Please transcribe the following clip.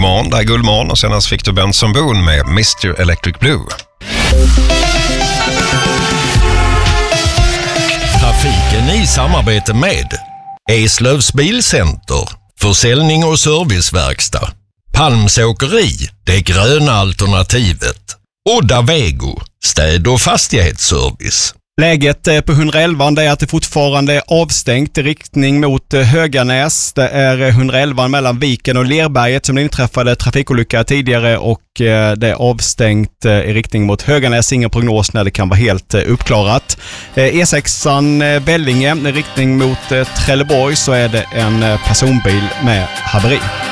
morgon, där är Gullmorgon och senast fick du Benson Boone med Mr. Electric Blue. Trafiken i samarbete med Eslövs Bilcenter, försäljning och serviceverkstad, Palms Åkeri, det gröna alternativet, Odda Vego, städ- och fastighetsservice. Läget på 111 är att det fortfarande är avstängt i riktning mot Höganäs. Det är 111 mellan Viken och Lerberget som inträffade trafikolycka tidigare och det är avstängt i riktning mot Höganäs. Ingen prognos när det kan vara helt uppklarat. E6an Vellinge i riktning mot Trelleborg så är det en personbil med haveri.